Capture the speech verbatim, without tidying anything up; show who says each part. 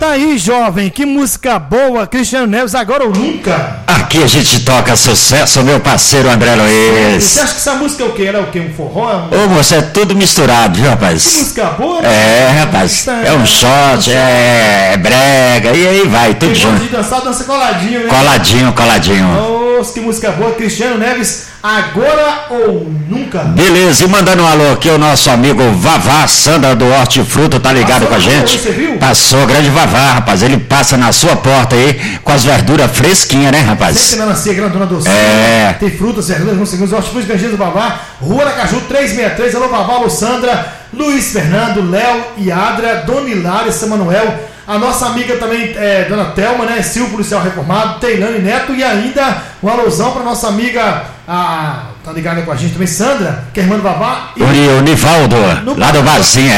Speaker 1: tá aí, jovem, que música boa, Cristiano Neves, agora ou nunca.
Speaker 2: Aqui a gente toca sucesso, meu parceiro André Luiz.
Speaker 1: Você acha que essa música é o quê? Ela é o quê? Um forró? Um...
Speaker 2: Ô, você é tudo misturado, viu, rapaz?
Speaker 1: Que música boa, né?
Speaker 2: É, rapaz, é um shot, é brega, e aí vai, tudo junto.
Speaker 1: De dançar, dança coladinho, né?
Speaker 2: Coladinho, coladinho.
Speaker 1: Nossa, que música boa, Cristiano Neves, agora ou nunca.
Speaker 2: Beleza, e mandando um alô aqui, o nosso amigo Vavá, Sandra do Hortifruta, tá ligado
Speaker 1: Passou
Speaker 2: com a gente?
Speaker 1: Você viu?
Speaker 2: Passou, grande Vavá, rapaz, ele passa na sua porta aí com as verduras fresquinhas, né, rapaz?
Speaker 1: Sempre na Cia, grandona doce.
Speaker 2: É.
Speaker 1: Tem frutas, verduras, vamos seguir os hortifrutos ganjinhos do Vavá, Rua Aracaju trezentos e sessenta e três, alô Vavá, alô Sandra, Luiz Fernando, Léo e Adria, Dona Hilária, Samuel, a nossa amiga também, é, Dona Thelma, né, Silvio Policial Reformado, Teilane Neto, e ainda um alusão para nossa amiga, a, tá ligada com a gente também, Sandra, que é irmã do Vavá. E
Speaker 2: o Nivaldo, lá do Barzinho.